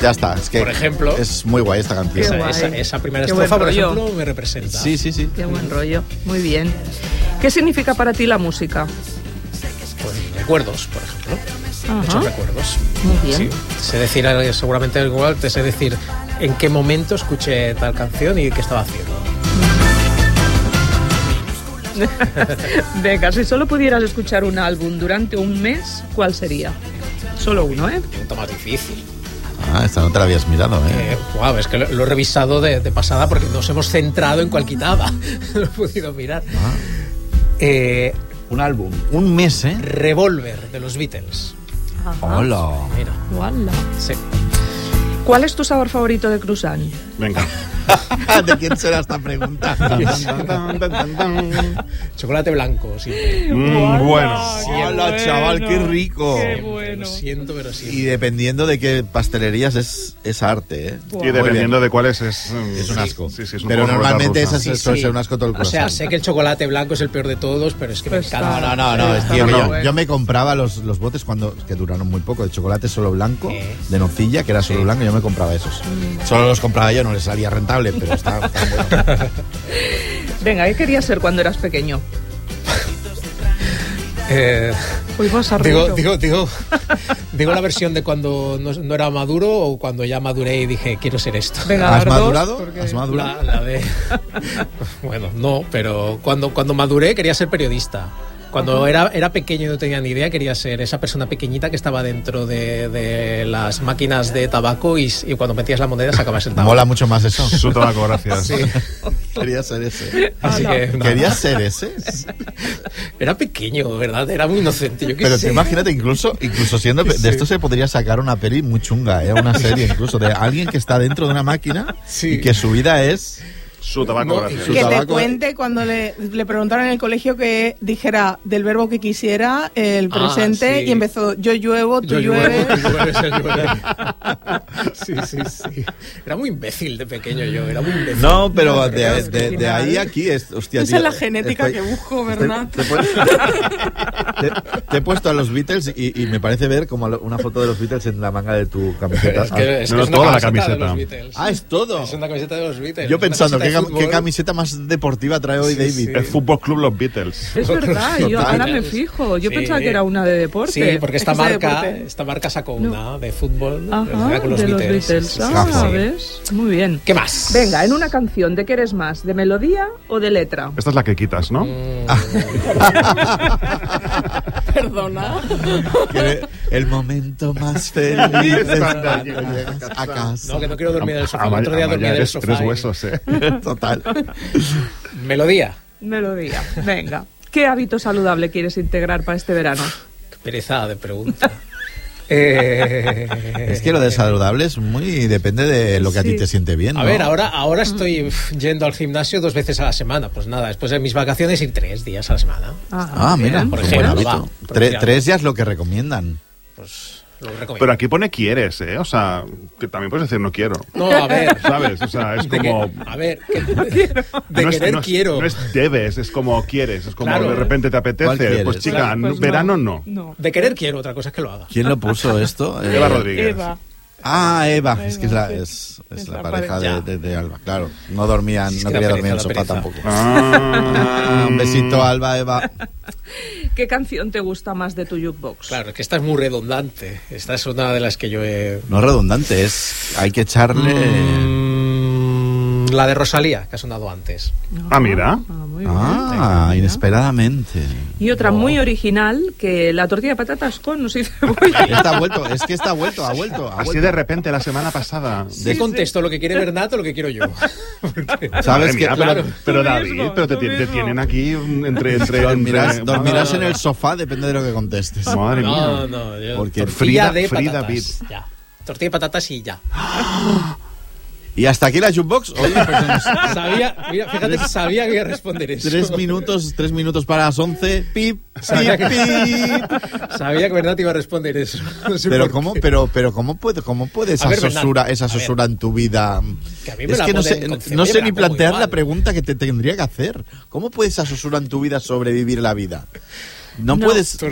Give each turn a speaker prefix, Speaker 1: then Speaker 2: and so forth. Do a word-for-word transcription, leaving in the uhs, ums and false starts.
Speaker 1: Ya está, es que
Speaker 2: por ejemplo,
Speaker 1: es muy guay esta canción.
Speaker 2: Esa, esa, esa primera
Speaker 3: Qué
Speaker 2: estrofa, por
Speaker 3: rollo.
Speaker 2: ejemplo, me representa.
Speaker 1: Sí, sí, sí.
Speaker 3: Qué buen rollo. Muy bien. ¿Qué significa para ti la música?
Speaker 2: Pues recuerdos, por ejemplo.
Speaker 3: Ajá.
Speaker 2: Muchos recuerdos.
Speaker 3: Muy bien.
Speaker 2: Sí, sé decir, eh, seguramente igual te sé decir en qué momento escuché tal canción y qué estaba haciendo.
Speaker 3: Venga, si solo pudieras escuchar un álbum durante un mes, ¿cuál sería? Solo uno, ¿eh?
Speaker 2: Pregunta más difícil.
Speaker 1: Ah, esta no te la habías mirado, ¿eh?
Speaker 2: Eh, wow, es que lo, lo he revisado de, de pasada porque nos hemos centrado en cuál quitaba. Lo he podido mirar.
Speaker 1: Ah.
Speaker 2: Eh,
Speaker 1: Un álbum. Un mes, ¿eh?
Speaker 2: Revolver, de los Beatles.
Speaker 3: Ajá.
Speaker 1: Hola.
Speaker 2: Mira,
Speaker 3: Guala.
Speaker 2: sí.
Speaker 3: ¿Cuál es tu sabor favorito de croissant?
Speaker 4: Venga.
Speaker 1: ¿De quién será esta pregunta?
Speaker 2: Chocolate blanco, siempre.
Speaker 4: Mm, bueno.
Speaker 1: Hola, chaval, qué rico.
Speaker 3: Qué
Speaker 2: Lo
Speaker 3: bueno.
Speaker 2: siento, pero sí.
Speaker 1: Y dependiendo de qué pastelerías es, es arte, ¿eh?
Speaker 4: Y dependiendo de cuáles es... mm,
Speaker 1: Es un
Speaker 4: sí,
Speaker 1: asco.
Speaker 4: Sí, sí, es un
Speaker 1: Pero
Speaker 4: poco
Speaker 1: normalmente
Speaker 4: ruleta
Speaker 1: esas
Speaker 4: rusa.
Speaker 1: suele ser un asco todo el
Speaker 2: O sea,
Speaker 1: croissant.
Speaker 2: sé que el chocolate blanco es el peor de todos, pero es que
Speaker 3: Pues
Speaker 2: me encanta.
Speaker 3: está-
Speaker 1: No, no, no,
Speaker 3: Está
Speaker 1: tío,
Speaker 3: muy
Speaker 1: yo,
Speaker 3: bueno.
Speaker 1: yo me compraba los, los botes cuando que duraron muy poco de chocolate solo blanco,
Speaker 2: ¿Qué?
Speaker 1: de nocilla, que era solo
Speaker 2: Sí.
Speaker 1: blanco, yo me compraba esos. Solo los compraba yo, no les salía rentable, pero estaba bueno.
Speaker 3: Venga, ¿qué querías ser cuando eras pequeño?
Speaker 2: Eh,
Speaker 3: Uy, vas a
Speaker 2: digo,
Speaker 3: reír.
Speaker 2: digo, digo, digo la versión de cuando no, no era maduro o cuando ya maduré y dije, quiero ser esto.
Speaker 3: Venga,
Speaker 1: ¿Has
Speaker 3: las dos,
Speaker 1: madurado?
Speaker 3: porque-
Speaker 1: ¿Has madurado?
Speaker 2: La, la de... Bueno, no, pero cuando, cuando maduré quería ser periodista. Cuando era, era pequeño y no tenía ni idea, quería ser esa persona pequeñita que estaba dentro de, de las máquinas de tabaco y, y cuando metías la moneda sacabas el tabaco.
Speaker 1: Mola mucho más eso.
Speaker 4: Su tabaco, gracias.
Speaker 2: Sí.
Speaker 1: Quería ser ese.
Speaker 2: Así que, nada.
Speaker 1: ¿Querías ser ese?
Speaker 2: Era pequeño, ¿verdad? Era muy inocente. Yo qué
Speaker 1: Pero
Speaker 2: sé.
Speaker 1: te imagínate, incluso, incluso siendo...
Speaker 2: Sí.
Speaker 1: De esto se podría sacar una peli muy chunga, ¿eh? Una serie incluso, de alguien que está dentro de una máquina
Speaker 2: Sí.
Speaker 1: y que su vida es...
Speaker 4: Su tabaco,
Speaker 2: No,
Speaker 4: gracias.
Speaker 1: su
Speaker 5: Que te
Speaker 1: tabaco-
Speaker 5: cuente cuando le, le preguntaron en el colegio que dijera del verbo que quisiera el
Speaker 2: Ah,
Speaker 5: presente
Speaker 2: sí.
Speaker 5: y empezó yo lluevo, tú
Speaker 2: Yo llueve,
Speaker 5: llueves.
Speaker 2: tú llueves, él llueve. Sí, sí, sí. Era muy imbécil de pequeño yo, era muy imbécil.
Speaker 1: No, pero
Speaker 3: No
Speaker 1: de,
Speaker 3: creo,
Speaker 1: de-
Speaker 3: es que al
Speaker 1: de
Speaker 3: final-
Speaker 1: ahí a aquí es... Hostia,
Speaker 5: Esa
Speaker 1: tío,
Speaker 5: es la genética
Speaker 1: estoy-
Speaker 5: que busco,
Speaker 1: estoy-
Speaker 5: ¿verdad?
Speaker 1: Te, he puesto- te- te he puesto a los Beatles y, y me parece ver como lo- una foto de los Beatles en la manga de tu camiseta.
Speaker 2: Es que, es,
Speaker 4: No,
Speaker 2: que
Speaker 4: no,
Speaker 2: es una
Speaker 4: toda la
Speaker 2: camiseta de
Speaker 4: camiseta.
Speaker 2: los Beatles.
Speaker 1: Ah, es todo.
Speaker 2: Es una camiseta de los Beatles.
Speaker 1: Yo
Speaker 2: una
Speaker 1: pensando, ¿qué,
Speaker 2: camiseta de
Speaker 1: cam- qué
Speaker 2: fútbol.
Speaker 1: camiseta más deportiva trae hoy
Speaker 2: Sí,
Speaker 1: David?
Speaker 2: sí.
Speaker 4: El Fútbol Club Los Beatles.
Speaker 3: Es verdad, yo
Speaker 1: Total.
Speaker 3: ahora me fijo. Yo
Speaker 2: Sí.
Speaker 3: pensaba que era una de deporte.
Speaker 2: Sí, porque esta
Speaker 5: Es que es de
Speaker 2: marca,
Speaker 5: deporte.
Speaker 2: esta marca sacó
Speaker 3: No.
Speaker 2: una de fútbol
Speaker 3: Ajá,
Speaker 2: relacionada con los
Speaker 3: de los
Speaker 2: Beatles.
Speaker 3: Beatles.
Speaker 2: Sí, sí, sí,
Speaker 3: Ah,
Speaker 2: sí.
Speaker 3: ¿ves? Muy bien.
Speaker 2: ¿Qué más?
Speaker 3: Venga, en una canción, ¿de qué eres más? ¿De melodía o de letra?
Speaker 4: Esta es la que quitas, ¿no?
Speaker 2: Mm,
Speaker 5: Perdona.
Speaker 1: Que el momento más feliz es cuando llegas a casa.
Speaker 2: no, que no quiero dormir en el sofá. El
Speaker 4: Amaya-
Speaker 2: otro día
Speaker 4: Amaya,
Speaker 2: dormí en el
Speaker 4: eres
Speaker 2: sofá.
Speaker 4: tres
Speaker 2: y-
Speaker 4: huesos, ¿eh?
Speaker 1: Total.
Speaker 2: Melodía.
Speaker 3: Melodía. Venga. ¿Qué hábito saludable quieres integrar para este verano?
Speaker 2: Qué pereza de pregunta. eh...
Speaker 1: Es que lo de saludable es muy... Depende de lo que a ti
Speaker 3: Sí.
Speaker 1: te siente bien,
Speaker 2: A
Speaker 1: ¿no?
Speaker 2: ver, ahora, ahora estoy uf, yendo al gimnasio dos veces a la semana. Pues nada, después de mis vacaciones ir tres días a la semana.
Speaker 1: Ah, mira,
Speaker 3: bien.
Speaker 2: por
Speaker 1: un buen
Speaker 2: ejemplo,
Speaker 1: hábito.
Speaker 2: va, por
Speaker 1: Tre-
Speaker 2: ejemplo.
Speaker 1: tres ya es lo que recomiendan.
Speaker 2: Pues lo recomiendo.
Speaker 4: Pero aquí pone quieres, ¿eh? O sea, que también puedes decir no quiero.
Speaker 2: No, a ver.
Speaker 4: ¿Sabes? O sea, es
Speaker 2: De que-
Speaker 4: como...
Speaker 2: a ver, que- de
Speaker 4: no es-
Speaker 2: querer
Speaker 4: no es-
Speaker 2: quiero.
Speaker 4: No es debes, es como quieres. Es como
Speaker 2: Claro.
Speaker 4: de repente te
Speaker 1: ¿Cuál
Speaker 4: apetece.
Speaker 1: quieres?
Speaker 4: Pues chica,
Speaker 3: Claro, pues
Speaker 4: no- verano no.
Speaker 3: No.
Speaker 2: De querer quiero, otra cosa es que lo haga.
Speaker 1: ¿Quién lo puso esto? Eh,
Speaker 4: Eva Rodríguez.
Speaker 5: Eva.
Speaker 1: Ah, Eva, es que es la,
Speaker 5: sí.
Speaker 1: es, es
Speaker 5: Es
Speaker 1: la
Speaker 5: la
Speaker 1: pareja
Speaker 2: pareja.
Speaker 1: de, de- de Alba, claro. No dormían,
Speaker 2: Es
Speaker 1: no
Speaker 2: que
Speaker 1: quería
Speaker 2: da
Speaker 1: dormir en el
Speaker 2: pereza,
Speaker 1: sofá
Speaker 2: da
Speaker 1: tampoco.
Speaker 4: Ah,
Speaker 1: Ah, un besito, Alba, Eva.
Speaker 3: ¿Qué canción te gusta más de tu jukebox?
Speaker 2: Claro, es que esta es muy redundante. Esta es una de las que yo he...
Speaker 1: No es redundante, es... Hay que echarle...
Speaker 2: Mm, la de Rosalía, que ha sonado antes.
Speaker 4: Ah, mira.
Speaker 3: Ah, muy bien.
Speaker 1: Ah,
Speaker 3: Mira.
Speaker 1: inesperadamente.
Speaker 3: Y otra
Speaker 2: No.
Speaker 3: muy original, que la tortilla de patatas con no sé cebolla.
Speaker 1: Está vuelto, es que está vuelto, ha vuelto, ha
Speaker 4: Así
Speaker 1: vuelto.
Speaker 4: de repente la semana pasada.
Speaker 2: ¿De contesto lo que quiere Bernat o lo que quiero yo? Porque-
Speaker 1: ¿Sabes
Speaker 4: Madre
Speaker 1: que
Speaker 4: mía,
Speaker 1: pero,
Speaker 4: pero, pero
Speaker 3: Tú
Speaker 4: David,
Speaker 3: mismo,
Speaker 4: pero te,
Speaker 3: tú
Speaker 4: ti- te
Speaker 3: mismo.
Speaker 4: tienen aquí mm, entre... entre,
Speaker 1: dormirás,
Speaker 4: entre-
Speaker 1: dormirás
Speaker 2: no,
Speaker 1: en
Speaker 2: no.
Speaker 1: el sofá, depende de lo que contestes.
Speaker 4: Madre mía.
Speaker 2: No, no, yo...
Speaker 1: Porque
Speaker 2: tortilla
Speaker 4: Frida-
Speaker 2: de
Speaker 4: Frida
Speaker 2: patatas.
Speaker 4: Bid.
Speaker 2: Ya. Tortilla de patatas y ya.
Speaker 1: Y hasta aquí la jukebox. Oye, pues tenemos
Speaker 2: Sabía, mira, fíjate que sabía que iba a responder eso.
Speaker 1: tres minutos, tres minutos para las once. Pip,
Speaker 2: Sabía
Speaker 1: pip,
Speaker 2: que-
Speaker 1: pip.
Speaker 2: Sabía que Bernat iba a responder eso. No sé
Speaker 1: Pero
Speaker 2: por
Speaker 1: cómo,
Speaker 2: qué.
Speaker 1: pero, pero cómo puede, cómo puede esa
Speaker 2: A ver, Bernat,
Speaker 1: sosura, esa
Speaker 2: a ver.
Speaker 1: sosura en tu vida.
Speaker 2: Que a mí me
Speaker 1: Es
Speaker 2: la
Speaker 1: que no
Speaker 2: ponen
Speaker 1: sé,
Speaker 2: con
Speaker 1: no
Speaker 2: cebolla,
Speaker 1: sé
Speaker 2: me
Speaker 1: ni
Speaker 2: la pongo
Speaker 1: plantear la
Speaker 2: igual.
Speaker 1: pregunta que te tendría que hacer. ¿Cómo puede esa sosura en tu vida sobrevivir la vida? No,
Speaker 3: No.
Speaker 1: puedes.